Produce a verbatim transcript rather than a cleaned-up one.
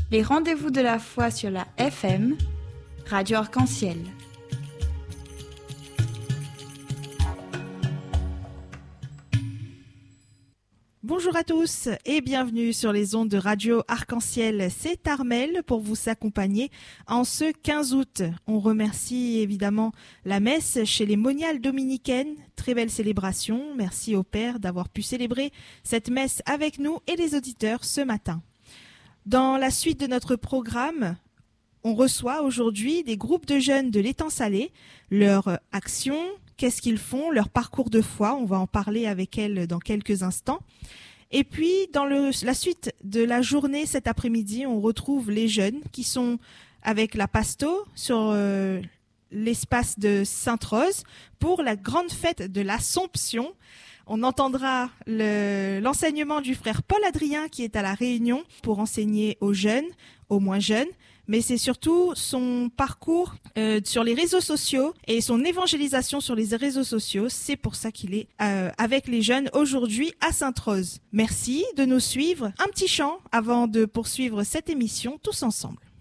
Les rendez-vous de la foi sur la F M, Radio Arc-en-Ciel. Bonjour à tous et bienvenue sur les ondes de Radio Arc-en-Ciel. C'est Armelle pour vous accompagner en ce quinze août. On remercie évidemment la messe chez les moniales dominicaines. Très belle célébration. Merci au Père d'avoir pu célébrer cette messe avec nous et les auditeurs ce matin. Dans la suite de notre programme, on reçoit aujourd'hui des groupes de jeunes de l'Étang Salé, leur action, qu'est-ce qu'ils font, leur parcours de foi. On va en parler avec elles dans quelques instants. Et puis, dans le, la suite de la journée cet après-midi, on retrouve les jeunes qui sont avec la Pasto sur euh, l'espace de Sainte-Rose pour la grande fête de l'Assomption. On entendra le, l'enseignement du frère Paul Adrien qui est à La Réunion pour enseigner aux jeunes, aux moins jeunes. Mais c'est surtout son parcours euh, sur les réseaux sociaux et son évangélisation sur les réseaux sociaux. C'est pour ça qu'il est euh, avec les jeunes aujourd'hui à Sainte-Rose. Merci de nous suivre. Un petit chant avant de poursuivre cette émission tous ensemble.